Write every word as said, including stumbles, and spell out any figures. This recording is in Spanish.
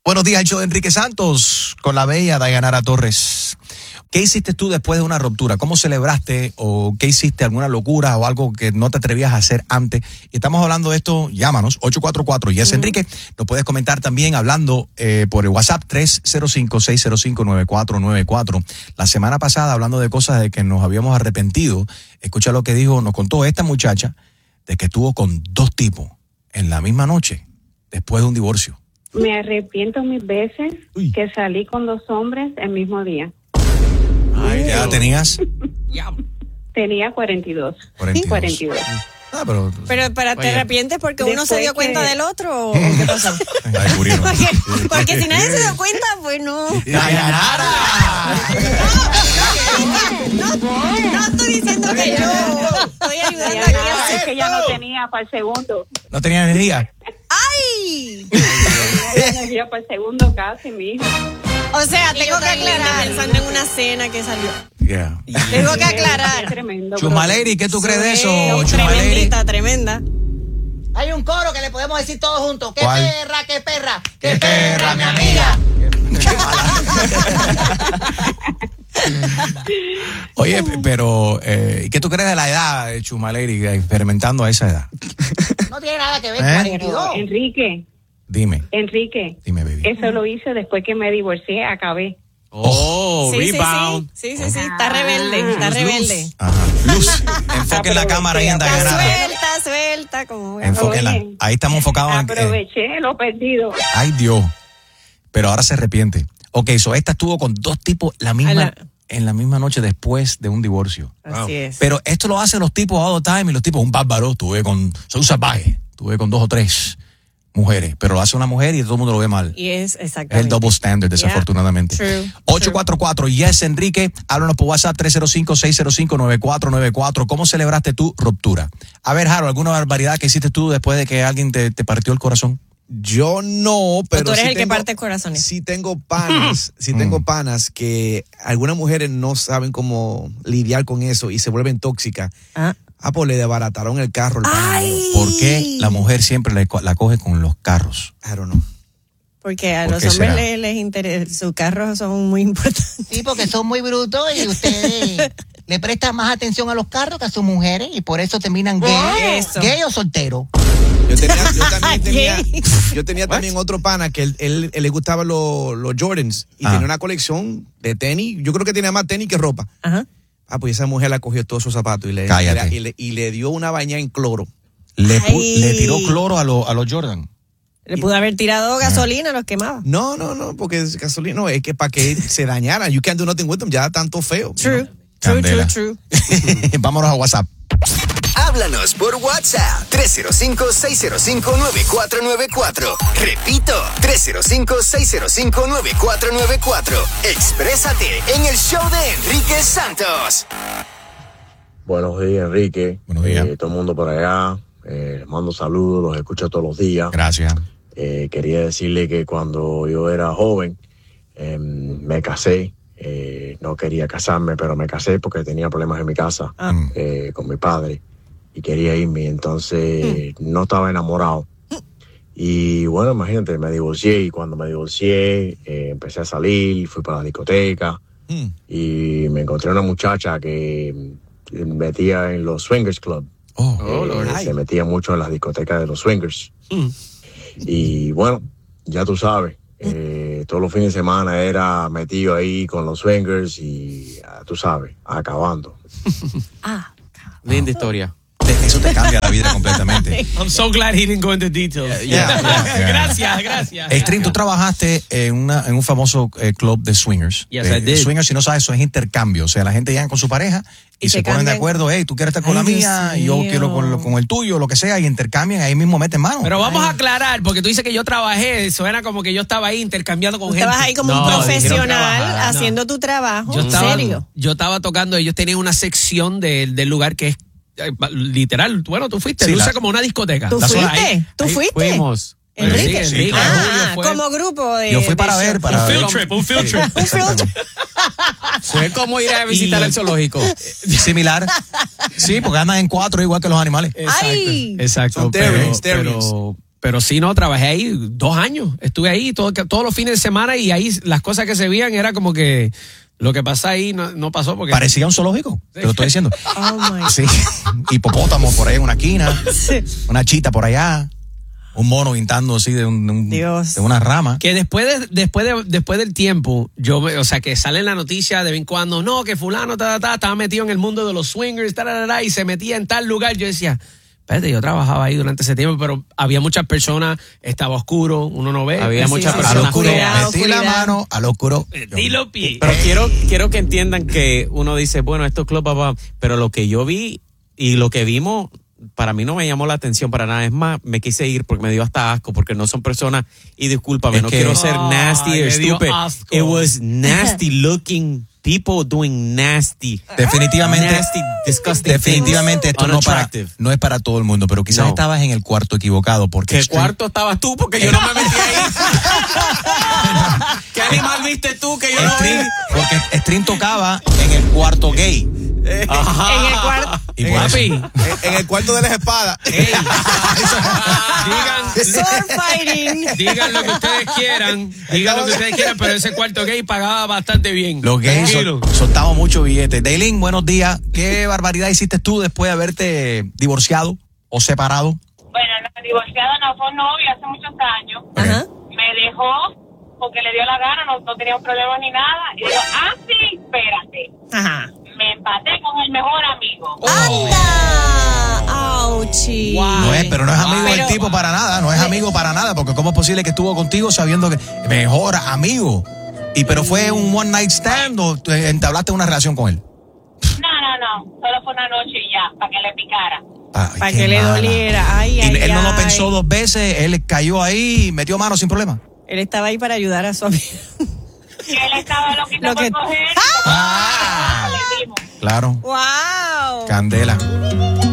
Buenos días, el show de Enrique Santos con la bella Dayanara Torres. ¿Qué hiciste tú después de una ruptura? ¿Cómo celebraste o qué hiciste? ¿Alguna locura o algo que no te atrevías a hacer antes? Y estamos hablando de esto, llámanos, ocho cuatro cuatro yes uh-huh. Enrique. Nos puedes comentar también hablando eh, por el WhatsApp tres cero cinco, seis cero cinco, nueve cuatro nueve cuatro. La semana pasada, hablando de cosas de que nos habíamos arrepentido, escucha lo que dijo, nos contó esta muchacha de que estuvo con dos tipos en la misma noche, después de un divorcio. Me arrepiento mil veces Uy. que salí con dos hombres el mismo día. Ay, ¿qué edad tenías? Tenía cuarenta y dos. cuarenta y dos. cuarenta y dos. Ah, pero, pero para te arrepientes porque uno Después se dio cuenta que... del otro o qué pasó. Ay, porque, porque si nadie se dio cuenta, pues no. ¡Dayanara! No, no, no estoy diciendo que yo estoy ayudando aquí a hacer. Es que ya no tenía para el segundo. ¿No tenía energía? ¡Ay! No tenía energía para el segundo casi, mi hijo. O sea, tengo que aclarar. Pensando en una cena que salió. Yeah. Tengo que aclarar. Tremendo. Chumaleri, ¿qué tú crees de eso, Chumaleri? Tremendita, tremenda. Hay un coro que le podemos decir todos juntos. ¡Qué ¿Cuál? perra, qué perra! ¡Qué, ¡Qué perra, perra, mi amiga! ¡Qué mala! Oye, pero eh, ¿qué tú crees de la edad, Chumaleri, experimentando a esa edad? No tiene nada que ver, ¿Eh? cuarenta y dos. Pero, Enrique. Dime. Enrique. Dime, baby. Eso lo hice después que me divorcié, acabé. Oh, sí, rebound. Sí, sí, sí, sí, está rebelde, está rebelde. Ajá. Luz, enfoquen la cámara ahí en Está Dayanara. suelta, suelta, como Enfóquenla. Oye, Ahí estamos enfocados en... Aproveché lo perdido. Ay, Dios. Pero ahora se arrepiente. Ok, so esta estuvo con dos tipos la misma, la... en la misma noche después de un divorcio. Así wow. es. Pero esto lo hacen los tipos all the time y los tipos, un bárbaro, estuve con... Soy un salvaje. Estuve con dos o tres mujeres, pero lo hace una mujer y todo el mundo lo ve mal. Y es exactamente. Es el double standard, desafortunadamente. Yeah. True. ocho cuatro cuatro yes Enrique, háblanos por WhatsApp tres cero cinco, seis cero cinco, nueve cuatro nueve cuatro. ¿Cómo celebraste tu ruptura? A ver, Harold, ¿alguna barbaridad que hiciste tú después de que alguien te, te partió el corazón? Yo no, pero tú eres sí el tengo, que parte el corazón. Sí tengo panas, sí tengo panas que algunas mujeres no saben cómo lidiar con eso y se vuelven tóxicas. Ah. Ah, pues le desbarataron el carro. El Ay. ¿Por qué la mujer siempre le, la coge con los carros? I don't know. Porque a ¿Por los qué hombres será? les, les interesa, sus carros son muy importantes. Sí, porque son muy brutos y ustedes le prestan más atención a los carros que a sus mujeres y por eso terminan gay, Eso. gay o soltero. Yo, tenía, yo también tenía, Gay. yo tenía también otro pana que él, él, él le gustaban los, los Jordans y Ah. tenía una colección de tenis. Yo creo que tenía más tenis que ropa. Ajá. Ah, pues esa mujer la cogió todos sus zapatos y le, Cállate. y le, y le dio una baña en cloro. Le, pu- Ay. le tiró cloro a, lo, a los Jordan. Le pudo haber tirado gasolina, los quemaba. No, no, no, porque es gasolina, no, es que para que se dañaran. You can't do nothing with them, ya tanto feo. True, true, Candela. true, true. Vámonos a WhatsApp. Háblanos por WhatsApp tres cero cinco, seis cero cinco, nueve cuatro nueve cuatro. Repito, tres cero cinco, seis cero cinco, nueve cuatro nueve cuatro. Exprésate en el show de Enrique Santos. Buenos días, Enrique. Buenos días. Eh, todo el mundo por allá. Eh, les mando saludos, los escucho todos los días. Gracias. Eh, quería decirle que cuando yo era joven, eh, me casé. Eh, no quería casarme, pero me casé porque tenía problemas en mi casa Ah. eh, con mi padre y quería irme. Entonces no estaba enamorado. Y bueno, imagínate, me divorcié y cuando me divorcié eh, empecé a salir, fui para la discoteca Mm. y me encontré una muchacha que metía en los swingers club. Oh. Eh, se metía mucho en las discotecas de los swingers. Mm. Y bueno, ya tú sabes, eh, todos los fines de semana era metido ahí con los swingers y ya tú sabes, acabando. Ah. Linda historia. Eso te cambia la vida completamente. I'm so glad he didn't go into details. Yeah, yeah, yeah. Gracias, gracias. Stream, tú trabajaste en, una, en un famoso eh, club de swingers. Yes, eh, I did. Swingers, si no sabes, eso es intercambio. O sea, la gente llega con su pareja y, Y se se ponen de cambian. acuerdo. Hey, tú quieres estar con Ay, la mía, Dios y yo mío. quiero con, lo- con el tuyo, lo que sea, y intercambian, ahí mismo meten mano. Pero vamos a aclarar, porque tú dices que yo trabajé, eso era como que yo estaba ahí intercambiando con Tú gente. estabas ahí como No, un dijeron profesional trabajar. haciendo No. tu trabajo. Yo ¿En estaba, serio? yo estaba tocando, ellos tenían una sección de- del lugar que es eh, literal, bueno, tú fuiste, Sí, luce la- como una discoteca. ¿Tú La sola fuiste? ahí- ¿Tú ahí fuiste? Fuimos. Enrique. Sí, Enrique, ah, Julio fue. como grupo de. Yo fui para de ver, show. para Un ver. field trip, un field trip. Un field trip. Fue como ir a visitar Y- el zoológico. Similar. Sí, porque andan en cuatro igual que los animales. Ay. Exacto. Son pero, terriers, terriers. pero, pero sí, no, trabajé ahí dos años. Estuve ahí todo, todos los fines de semana y ahí las cosas que se veían era como que lo que pasa ahí no, no pasó. Porque parecía un zoológico, sí. te lo estoy diciendo. Oh my. Sí, hipopótamo por ahí en una esquina, Sí. una chita por allá, un mono pintando así de, un, de, un, Dios. de una rama. Que después de, después de, después del tiempo, yo, me- o sea, que sale en la noticia de vez en cuando, no, que fulano, ta, ta, ta, estaba metido en el mundo de los swingers, ta, ta, ta, ta, y se metía en tal lugar. Yo decía, espérate, yo trabajaba ahí durante ese tiempo, pero había muchas personas, estaba oscuro, uno no ve. Había Sí, muchas sí, Al personas oscuro, Oscuridad, metí la oscuridad. mano, al oscuro. Dilo, pie. Pero quiero, quiero que entiendan que uno dice, bueno, esto es club, papá, pero lo que yo vi y lo que vimos, para mí no me llamó la atención para nada. Es más, me quise ir porque me dio hasta asco, porque no son personas, y discúlpame, Es no que- quiero ser Ay, nasty or me dio stupid. asco. It was nasty looking people doing nasty. Definitivamente, Nasty, disgusting definitivamente things. esto no, para, Unattractive. no es para todo el mundo, pero quizás No. estabas en el cuarto equivocado porque ¿Qué Extreme- cuarto estabas tú? Porque yo no me metí ahí. ¿Qué animal viste tú que yo no Extreme- vi? porque Stream tocaba en el cuarto gay. Ajá. En el cuarto. Y por Papi, eso- En el cuarto de las espadas. ey, digan, Sword fighting. digan lo que ustedes quieran, digan lo que ustedes quieran, pero ese cuarto gay pagaba bastante bien. Los gays Tranquilo. sol- soltamos mucho billete. Daylin, buenos días. ¿Qué barbaridad hiciste tú después de haberte divorciado o separado? Bueno, no, divorciada no, fue novia hace muchos años. Ajá. Me dejó porque le dio la gana, no, no tenía un problema ni nada. Y digo, ah, sí, espérate. Ajá. Me empaté con el mejor amigo. ¡Anda! ¡Auchi! No es, pero no es amigo Pero- del tipo para nada, no es amigo para nada, porque ¿cómo es posible que estuvo contigo sabiendo que mejor amigo? Y pero fue un one night stand o te entablaste una relación con él. No, no, no. Solo fue una noche y ya, para que le picara. Ay, Para qué que le mala. doliera. Ay, Y ay, él no lo ay. pensó dos veces, él cayó ahí y metió mano sin problema. Él estaba ahí para ayudar a su amigo. Y él estaba loquito Lo por que- coger. Ah. Le dimos. Claro, ¡Wow! candela.